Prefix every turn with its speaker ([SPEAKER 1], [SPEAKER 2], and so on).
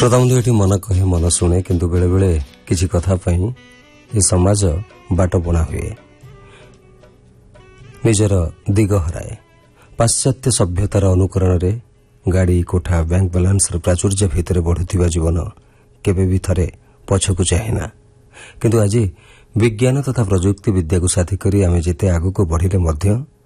[SPEAKER 1] ଶ୍ରୋତାବନ୍ଧୁ ଏଠି ମନ କହେ ମନ ଶୁଣେ, କିନ୍ତୁ ବେଳେବେଳେ କିଛି କଥା ପାଇଁ ଏ ସମାଜ ବାଟବଣା ହୁଏ, ନିଜର ଦିଗ ହରାଏ। ପାଶ୍ଚାତ୍ୟ ସଭ୍ୟତାର ଅନୁକରଣରେ ଗାଡ଼ି, କୋଠା, ବ୍ୟାଙ୍କ ବାଲାନ୍ସର ପ୍ରାଚୁର୍ଯ୍ୟ ଭିତରେ ବଢ଼ୁଥିବା ଜୀବନ କେବେ ବି ଥରେ ପଛକୁ ଚାହେଁନା। କିନ୍ତୁ ଆଜି ବିଜ୍ଞାନ ତଥା ପ୍ରଯୁକ୍ତି ବିଦ୍ୟାକୁ ସାଥୀ କରି ଆମେ ଯେତେ ଆଗକୁ ବଢ଼ିଲେ ମଧ୍ୟ